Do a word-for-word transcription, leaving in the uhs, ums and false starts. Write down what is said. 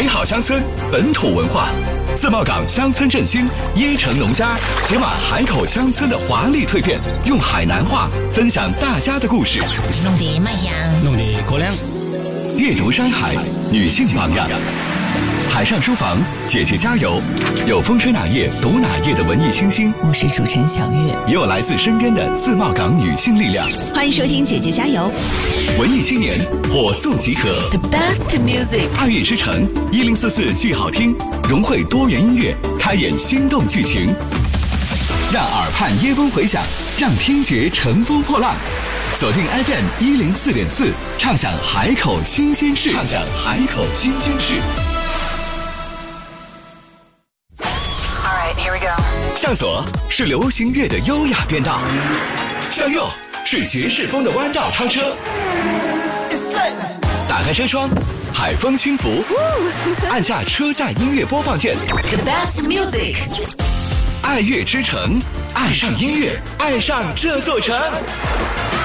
美好乡村，本土文化。自贸港乡村振兴，椰城农家解码海口乡村的华丽蜕变，用海南话分享大家的故事。 弄得卖香， 弄得过凉。 阅读山海，女性榜样。海上书房，姐姐加油！有风吹哪页读哪页的文艺清新， 我是主持人小月， 也有来自身边的自贸港女性力量。 欢迎收听姐姐加油！ 文艺青年火速集合 ，The best music， 爱乐之城一零四四剧好听，融汇多元音乐，开演心动剧情，让耳畔耶风回响，让听觉乘风破浪。锁定 F M 一零四点四，畅享海口新鲜事，畅享海口新鲜事。向左是流行乐的优雅变道，向右是爵士风的弯道超车。打开车窗，海风轻拂，按下车载音乐播放键。 The best music， 爱乐之城，爱上音乐，爱上这座城。